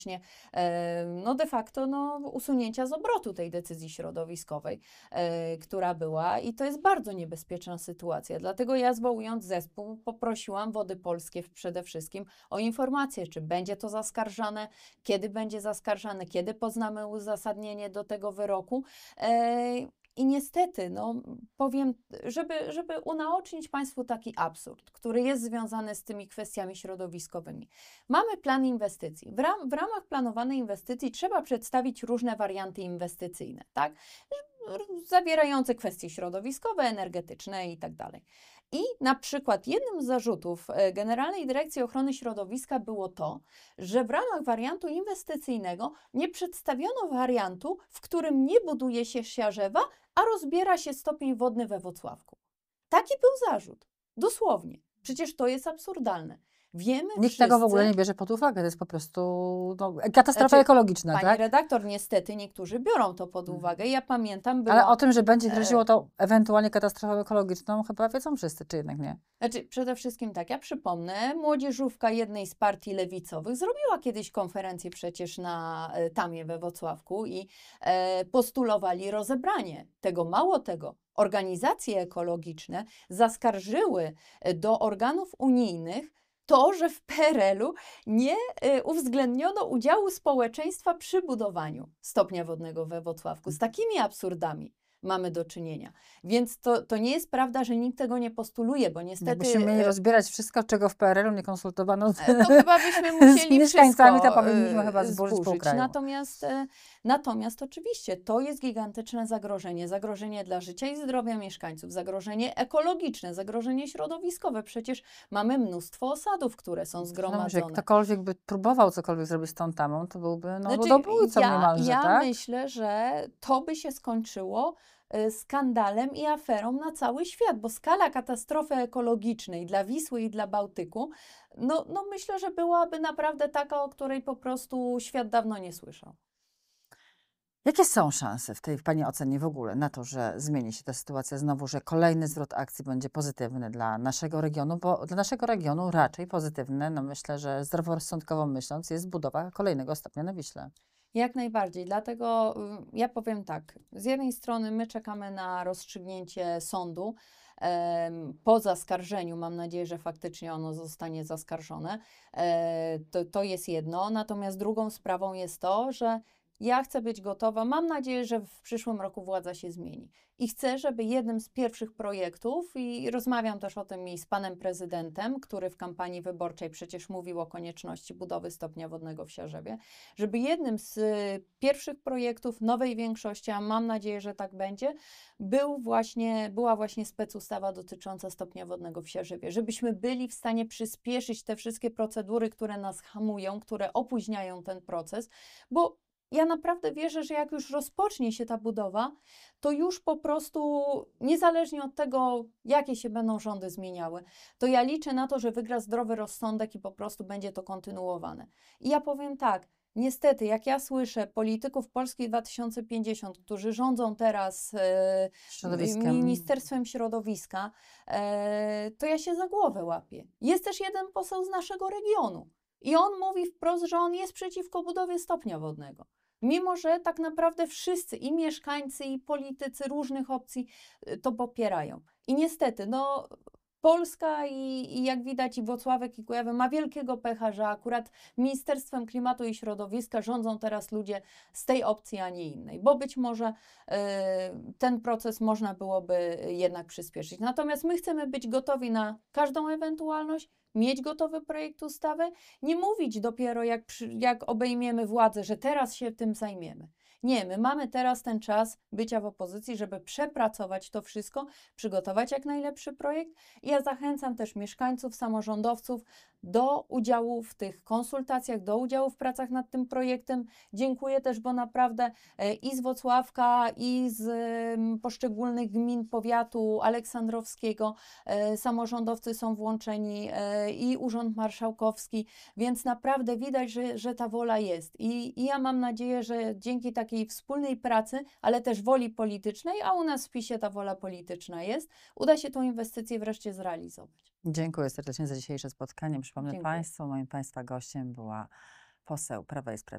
no de facto usunięcia z obrotu tej decyzji środowiskowej, która była i to jest bardzo niebezpieczna sytuacja. Dlatego ja, zwołując zespół, poprosiłam Wody Polskie przede wszystkim o informację, czy będzie to zaskarżane, kiedy będzie zaskarżane, kiedy poznamy uzasadnienie do tego wyroku. I niestety, powiem, żeby unaocznić Państwu taki absurd, który jest związany z tymi kwestiami środowiskowymi. Mamy plan inwestycji. W ramach planowanej inwestycji trzeba przedstawić różne warianty inwestycyjne, tak? Zawierające kwestie środowiskowe, energetyczne i tak dalej. I na przykład jednym z zarzutów Generalnej Dyrekcji Ochrony Środowiska było to, że w ramach wariantu inwestycyjnego nie przedstawiono wariantu, w którym nie buduje się siarzewa, a rozbiera się stopień wodny we Włocławku. Taki był zarzut. Dosłownie. Przecież to jest absurdalne. Wiemy Nikt wszyscy, tego w ogóle nie bierze pod uwagę. To jest po prostu katastrofa ekologiczna, Pani tak? redaktor, niestety niektórzy biorą to pod uwagę. Ja pamiętam, Ale o tym, że będzie groziło to ewentualnie katastrofą ekologiczną, chyba wiedzą wszyscy, czy jednak nie? Znaczy, przede wszystkim tak, ja przypomnę, młodzieżówka jednej z partii lewicowych zrobiła kiedyś konferencję przecież na Tamie we Włocławku i postulowali rozebranie tego. Mało tego, organizacje ekologiczne zaskarżyły do organów unijnych to, że w PRL-u nie uwzględniono udziału społeczeństwa przy budowaniu stopnia wodnego we Włocławku. Z takimi absurdami mamy do czynienia. Więc to nie jest prawda, że nikt tego nie postuluje, bo niestety... Jakbyśmy mieli rozbierać wszystko, czego w PRL-u nie konsultowano to chyba byśmy musieli z mieszkańcami, wszystko to powinniśmy chyba zburzyć pół kraju. Natomiast oczywiście to jest gigantyczne zagrożenie. Zagrożenie dla życia i zdrowia mieszkańców, zagrożenie ekologiczne, zagrożenie środowiskowe. Przecież mamy mnóstwo osadów, które są zgromadzone. Jak ktokolwiek by próbował cokolwiek zrobić z tą Tamą, to byłby ludobójcą niemalże, ja tak? myślę, że to by się skończyło skandalem i aferą na cały świat, bo skala katastrofy ekologicznej dla Wisły i dla Bałtyku, myślę, że byłaby naprawdę taka, o której po prostu świat dawno nie słyszał. Jakie są szanse w tej Pani ocenie w ogóle na to, że zmieni się ta sytuacja znowu, że kolejny zwrot akcji będzie pozytywny dla naszego regionu, bo dla naszego regionu raczej pozytywny, myślę, że zdroworozsądkowo myśląc, jest budowa kolejnego stopnia na Wiśle. Jak najbardziej, dlatego ja powiem tak, z jednej strony my czekamy na rozstrzygnięcie sądu, po zaskarżeniu, mam nadzieję, że faktycznie ono zostanie zaskarżone, to jest jedno, natomiast drugą sprawą jest to, że ja chcę być gotowa, mam nadzieję, że w przyszłym roku władza się zmieni i chcę, żeby jednym z pierwszych projektów, i rozmawiam też o tym i z panem prezydentem, który w kampanii wyborczej przecież mówił o konieczności budowy stopnia wodnego w Siarzewie, żeby jednym z pierwszych projektów nowej większości, a mam nadzieję, że tak będzie, była właśnie specustawa dotycząca stopnia wodnego w Siarzewie, żebyśmy byli w stanie przyspieszyć te wszystkie procedury, które nas hamują, które opóźniają ten proces, bo ja naprawdę wierzę, że jak już rozpocznie się ta budowa, to już po prostu, niezależnie od tego, jakie się będą rządy zmieniały, to ja liczę na to, że wygra zdrowy rozsądek i po prostu będzie to kontynuowane. I ja powiem tak, niestety, jak ja słyszę polityków Polski 2050, którzy rządzą teraz Ministerstwem Środowiska, to ja się za głowę łapię. Jest też jeden poseł z naszego regionu i on mówi wprost, że on jest przeciwko budowie stopnia wodnego. Mimo że tak naprawdę wszyscy, i mieszkańcy, i politycy różnych opcji to popierają. I niestety, Polska i jak widać i Włocławek i Kujawy ma wielkiego pecha, że akurat Ministerstwem Klimatu i Środowiska rządzą teraz ludzie z tej opcji, a nie innej, bo być może ten proces można byłoby jednak przyspieszyć. Natomiast my chcemy być gotowi na każdą ewentualność, mieć gotowy projekt ustawy, nie mówić dopiero jak obejmiemy władzę, że teraz się tym zajmiemy. Nie, my mamy teraz ten czas bycia w opozycji, żeby przepracować to wszystko, przygotować jak najlepszy projekt. I ja zachęcam też mieszkańców, samorządowców do udziału w tych konsultacjach, do udziału w pracach nad tym projektem. Dziękuję też, bo naprawdę i z Włocławka, i z poszczególnych gmin powiatu aleksandrowskiego samorządowcy są włączeni, i Urząd Marszałkowski, więc naprawdę widać, że ta wola jest. I ja mam nadzieję, że dzięki takiej wspólnej pracy, ale też woli politycznej, a u nas w PiS-ie ta wola polityczna jest, uda się tą inwestycję wreszcie zrealizować. Dziękuję serdecznie za dzisiejsze spotkanie. Przypomnę Dziękuję Państwu, moim Państwa gościem była poseł Prawa i Sprawiedliwości.